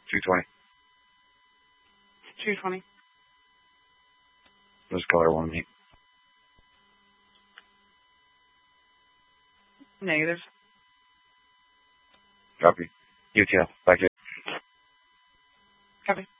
220. 220. This color one meet. Negative. Copy. UTL. Back here. Copy.